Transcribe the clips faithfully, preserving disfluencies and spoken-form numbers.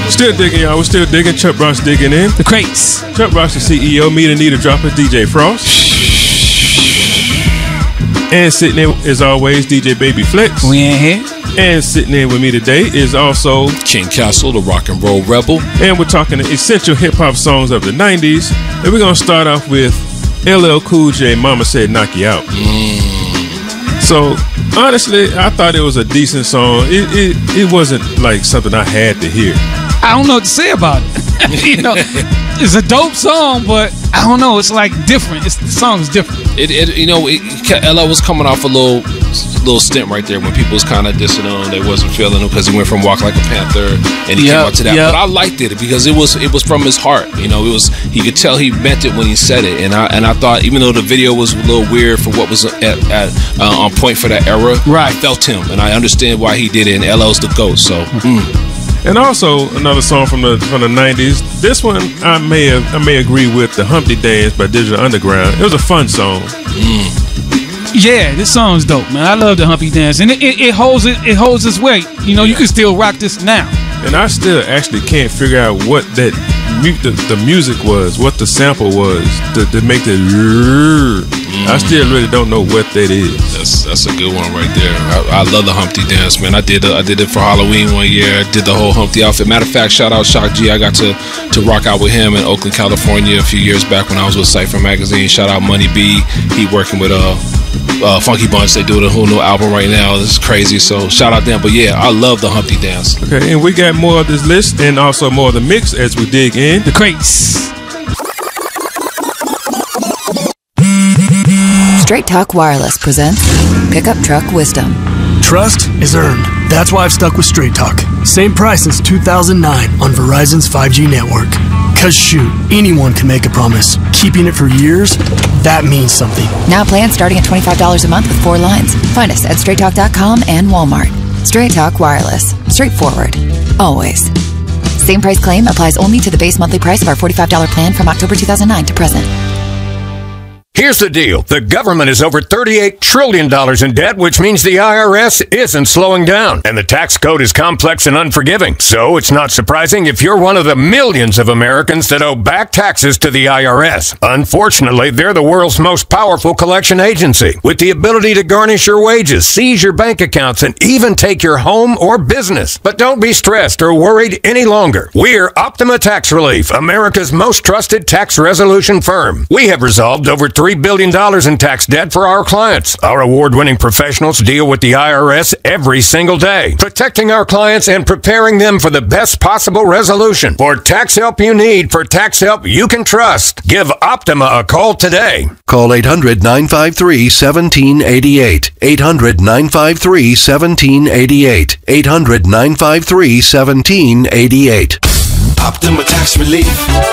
Still digging, y'all. We're still digging. Chuck Ross digging in. The Crates. Chuck Ross, the C E O. Me and Anita Dropper, D J Frost. And sitting in, as always, D J Baby Flex. We in here. And sitting in with me today is also King Castle, the rock and roll rebel. And we're talking the essential hip-hop songs of the nineties. And we're going to start off with L L Cool J, Mama Said Knock You Out. Mm. So, honestly, I thought it was a decent song. It, it, it wasn't like something I had to hear. I don't know what to say about it. You know, it's a dope song, but I don't know. It's like different. It's, the song's different. It, it you know, it, L L was coming off a little little stint right there when people was kind of dissing on. They wasn't feeling him because he went from Walk Like a Panther and he yep, came out to that. yep. But I liked it because it was it was from his heart. You know, it was he could tell he meant it when he said it. And I and I thought even though the video was a little weird for what was at, at uh, on point for that era, right. I felt him and I understand why he did it. And L L's the GOAT. So. Mm. And also another song from the from the nineties. This one I may have, I may agree with, the Humpty Dance by Digital Underground. It was a fun song. Mm. Yeah, this song's dope, man. I love the Humpty Dance, and it, it, it holds it it holds its weight. You know, you can still rock this now. And I still actually can't figure out what that mu- the, the music was, what the sample was to, to make the. Mm. I still really don't know what that is. That's that's a good one right there. I, I love the Humpty Dance, man. I did a, I did it for Halloween one year. I did the whole Humpty outfit. Matter of fact, shout out Shock G. I got to to rock out with him in Oakland, California, a few years back when I was with Cypher Magazine. Shout out Money B. He working with uh. Uh, Funky Bunch. They do the whole new album right now. This is crazy. So shout out them. But yeah, I love the Humpty Dance. Okay, and we got more of this list and also more of the mix as we dig in. The Crates. Straight Talk Wireless presents Pickup Truck Wisdom. Trust is earned. That's why I've stuck with Straight Talk. Same price since two thousand nine on Verizon's five G network. Cause shoot, anyone can make a promise. Keeping it for years, that means something. Now plans starting at twenty-five dollars a month with four lines. Find us at straight talk dot com and Walmart. Straight Talk Wireless. Straightforward. Always. Same price claim applies only to the base monthly price of our forty-five dollars plan from October two thousand nine to present. Here's the deal. The government is over thirty-eight trillion dollars in debt, which means the I R S isn't slowing down. And the tax code is complex and unforgiving. So it's not surprising if you're one of the millions of Americans that owe back taxes to the I R S. Unfortunately, they're the world's most powerful collection agency, with the ability to garnish your wages, seize your bank accounts, and even take your home or business. But don't be stressed or worried any longer. We're Optima Tax Relief, America's most trusted tax resolution firm. We have resolved over three billion dollars in tax debt for our clients. Our award-winning professionals deal with the I R S every single day, protecting our clients and preparing them for the best possible resolution. For tax help you need, for tax help you can trust, give Optima a call today. Call eight hundred, nine five three, one seven eight eight. eight hundred, nine five three, one seven eight eight. eight hundred, nine five three, one seven eight eight. Optima Tax Relief.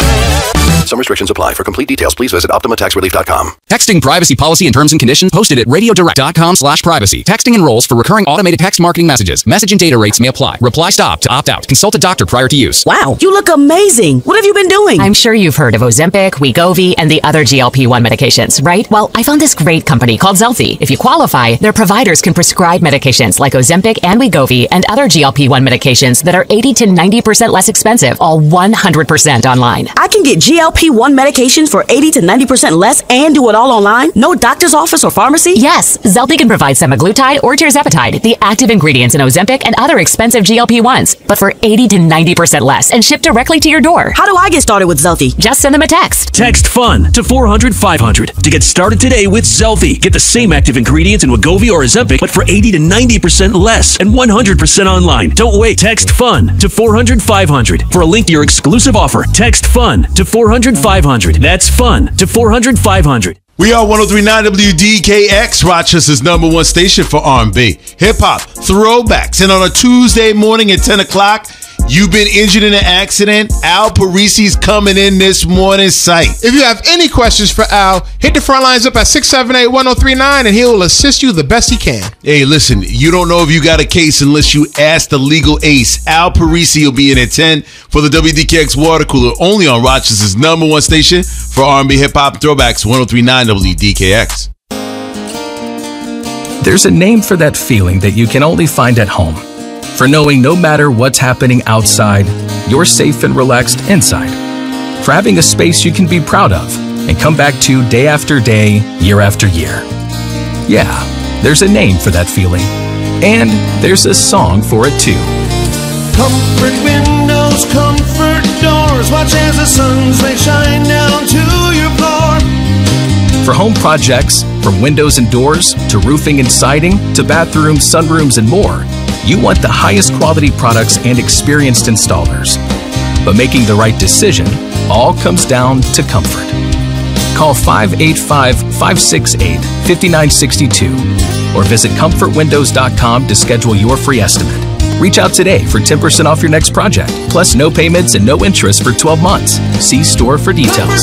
Some restrictions apply. For complete details, please visit optima tax relief dot com. Texting privacy policy and terms and conditions posted at radiodirect dot com slash privacy. Texting enrolls for recurring automated text marketing messages. Message and data rates may apply. Reply stop to opt out. Consult a doctor prior to use. Wow, you look amazing. What have you been doing? I'm sure you've heard of Ozempic, Wegovy, and the other G L P one medications, right? Well, I found this great company called Zelfie. If you qualify, their providers can prescribe medications like Ozempic and Wegovy and other G L P one medications that are eighty to ninety percent less expensive, all one hundred percent online. I can get G L P one medications for eighty to ninety percent less and do it all online? No doctor's office or pharmacy? Yes, Zelfie can provide semaglutide or tirzepatide, the active ingredients in Ozempic and other expensive G L P ones, but for eighty to ninety percent less and shipped directly to your door. How do I get started with Zelfie? Just send them a text. Text FUN to four hundred, five hundred to get started today with Zelfie. Get the same active ingredients in Wegovy or Ozempic, but for eighty to ninety percent less and one hundred percent online. Don't wait. Text FUN to four hundred, five hundred for a link to your exclusive offer. Text FUN to four hundred, five hundred. That's FUN to four hundred, five hundred. We are one oh three point nine W D K X, Rochester's number one station for R and B, hip-hop, throwbacks. And on a Tuesday morning at ten o'clock, you've been injured in an accident. Al Parisi's coming in this morning sight. If you have any questions for Al, hit the front lines up at six seven eight, one oh three nine and he'll assist you the best he can. Hey, listen, you don't know if you got a case unless you ask the legal ace. Al Parisi will be in at ten for the W D K X Water Cooler, only on Rochester's number one station for R and B, hip-hop, throwbacks, one oh three point nine W D K X. There's a name for that feeling that you can only find at home. For knowing no matter what's happening outside, you're safe and relaxed inside. For having a space you can be proud of and come back to day after day, year after year. Yeah, there's a name for that feeling. And there's a song for it too. Comfort windows, comfort doors. Watch as the sun's rays shine down to your floor. For home projects, from windows and doors to roofing and siding to bathrooms, sunrooms, and more, you want the highest quality products and experienced installers. But making the right decision all comes down to comfort. Call five eight five, five six eight, five nine six two or visit comfort windows dot com to schedule your free estimate. Reach out today for ten percent off your next project, plus no payments and no interest for twelve months. See store for details.